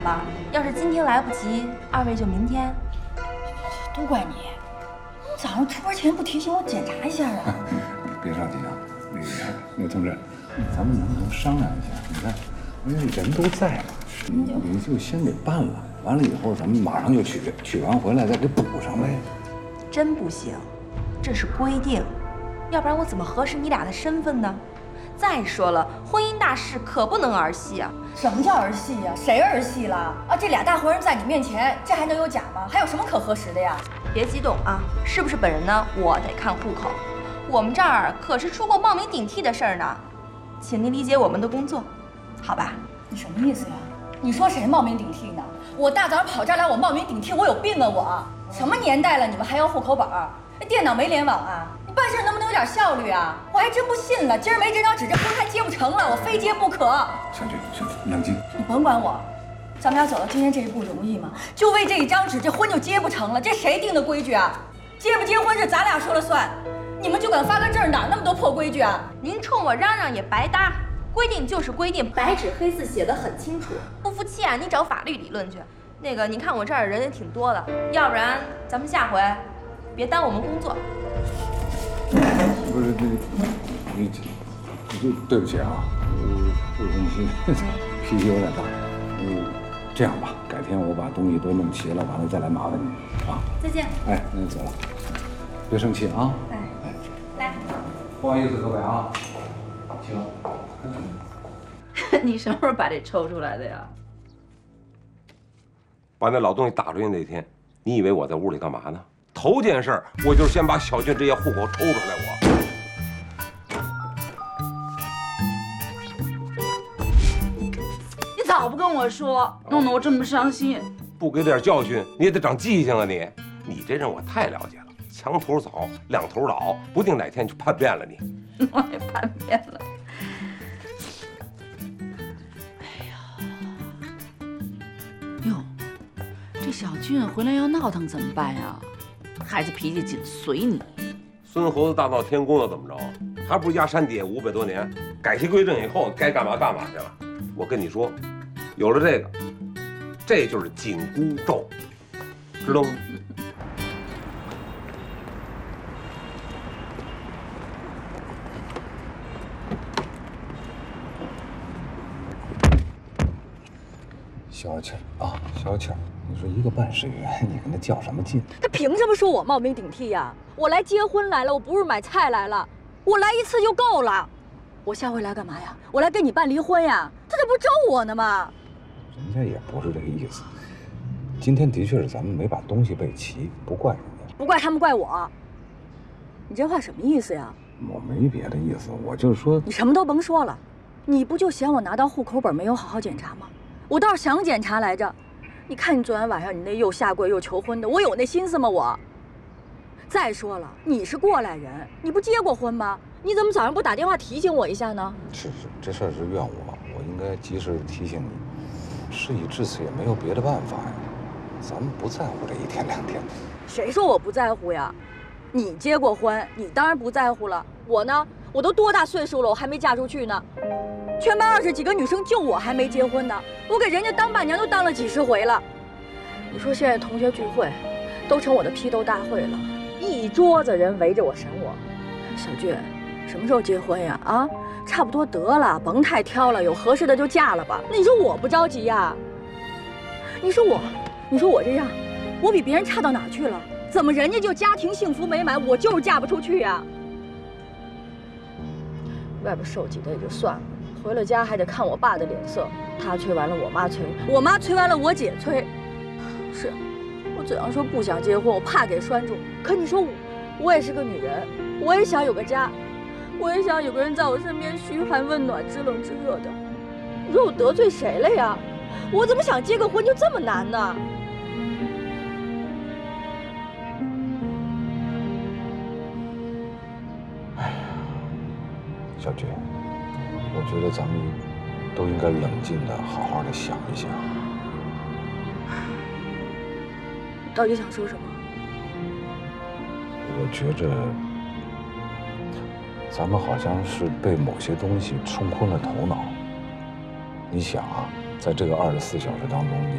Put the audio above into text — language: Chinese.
吧，要是今天来不及，二位就明天。 都怪你，你早上出门前不提醒我检查一下啊！ 别着急啊，那个同志，咱们能不能商量一下？你看，因为人都在嘛，你就先给办了，完了以后咱们马上就取完回来再给补上呗。 真不行，这是规定，要不然我怎么核实你俩的身份呢？再说了，婚姻大事可不能儿戏啊！ 什么叫儿戏呀？谁儿戏了？啊，这俩大活人在你面前，这还能有假吗？还有什么可核实的呀？ 别激动啊，是不是本人呢？我得看户口。我们这儿可是出过冒名顶替的事儿呢，请您理解我们的工作，好吧？ 你什么意思呀？你说谁冒名顶替呢？我大早上跑这儿来，我冒名顶替，我有病啊我！什么年代了，你们还要户口本儿？电脑没联网啊？你办事能不能有点效率啊？我还真不信了，今儿没这张纸，这婚还结不成了，我非结不可。 小军，冷静。 你甭管我，咱们俩走到今天这一步容易吗？就为这一张纸，这婚就结不成了，这谁定的规矩啊？结不结婚是咱俩说了算，你们就敢发个证，哪那么多破规矩啊？ 您冲我嚷嚷也白搭，规定就是规定，白纸黑字写得很清楚。不服气啊，你找法律理论去。那个，你看我这儿人也挺多的，要不然咱们下回别耽误我们工作。 不是你对不起啊，魏红熙脾气有点大。这样吧，改天我把东西都弄齐了，完了再来麻烦你啊。 再见。 哎，那就走了，别生气啊。 哎， 来， 不好意思各位啊，请。 你什么时候把这抽出来的呀？ 把那老东西打出去那天，你以为我在屋里干嘛呢？头件事我就是先把小俊这些户口抽出来。 你早不跟我说，弄得我这么伤心。 不给点教训，你也得长记性啊你！你这人我太了解了，墙头草，两头倒，不定哪天就叛变了你。 我也叛变了。哟，这小俊回来要闹腾怎么办呀？孩子脾气紧，随你。 孙猴子大闹天宫了，怎么着？还不是压山底下500多年，改邪归正以后，该干嘛干嘛去了。我跟你说，有了这个，这就是紧箍咒，知道吗？ 小气儿啊，小气儿，你说一个办事员，你跟他较什么劲？ 他凭什么说我冒名顶替呀？我来结婚来了，我不是买菜来了，我来一次就够了。我下回来干嘛呀？我来跟你办离婚呀？他这不咒我呢吗？ 人家也不是这个意思。今天的确是咱们没把东西备齐，不怪人家， 不怪他们，怪我。你这话什么意思呀？ 我没别的意思，我就是说， 你什么都甭说了，你不就嫌我拿到户口本没有好好检查吗？我倒是想检查来着。你看你昨天晚上你那又下跪又求婚的，我有那心思吗我？再说了，你是过来人，你不结过婚吗？你怎么早上不打电话提醒我一下呢？ 是，这事儿是怨我应该及时提醒你。事已至此，也没有别的办法呀。咱们不在乎这1天2天的。 谁说我不在乎呀？你结过婚，你当然不在乎了。我呢，我都多大岁数了，我还没嫁出去呢。全班20几个女生，就我还没结婚呢。我给人家当伴娘都当了几十回了。你说现在同学聚会，都成我的批斗大会了，一桌子人围着我审我。小俊，什么时候结婚呀？啊，差不多得了，甭太挑了，有合适的就嫁了吧。那你说我不着急呀？你说我这样，我比别人差到哪儿去了？怎么人家就家庭幸福美满，我就是嫁不出去呀？外边受挤的也就算了，回了家还得看我爸的脸色，他催完了我妈催，我妈催完了我姐催。是，我嘴上说不想结婚，我怕给拴住。可你说我也是个女人，我也想有个家，我也想有个人在我身边嘘寒问暖、知冷知热的。你说我得罪谁了呀？我怎么想结个婚就这么难呢？ 小军，我觉得咱们都应该冷静的、好好的想一想。 你到底想说什么？ 我觉着，咱们好像是被某些东西冲昏了头脑。你想啊，在这个24小时当中，